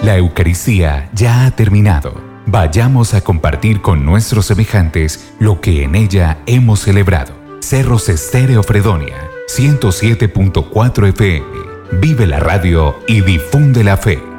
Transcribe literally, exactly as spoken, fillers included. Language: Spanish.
La Eucaristía ya ha terminado. Vayamos a compartir con nuestros semejantes lo que en ella hemos celebrado. Cerros Estéreo Fredonia, ciento siete punto cuatro F M. Vive la radio y difunde la fe.